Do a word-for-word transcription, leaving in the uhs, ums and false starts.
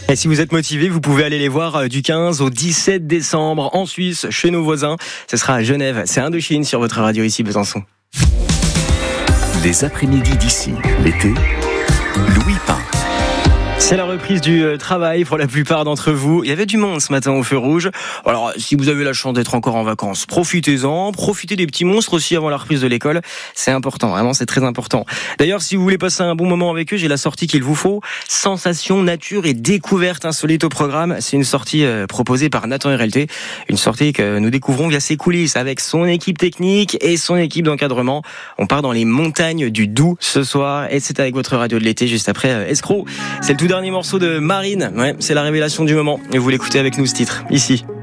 Et si vous êtes motivé, vous pouvez aller les voir du quinze au dix-sept décembre en Suisse, chez nos voisins. Ce sera à Genève. C'est Indochine sur votre radio ici, Besançon. Les après-midi d'ici, l'été, Louis Pain. C'est la reprise du travail pour la plupart d'entre vous. Il y avait du monde ce matin au feu rouge. Alors, si vous avez la chance d'être encore en vacances, profitez-en. Profitez des petits monstres aussi avant la reprise de l'école. C'est important, vraiment, c'est très important. D'ailleurs, si vous voulez passer un bon moment avec eux, j'ai la sortie qu'il vous faut. Sensations, nature et découvertes insolites au programme. C'est une sortie proposée par Nathan R L T. Une sortie que nous découvrons via ses coulisses avec son équipe technique et son équipe d'encadrement. On part dans les montagnes du Doubs ce soir et c'est avec votre radio de l'été juste après Escroc. C'est le tout dernier morceau de Marine. Ouais, c'est la révélation du moment. Et vous l'écoutez avec nous ce titre, ici.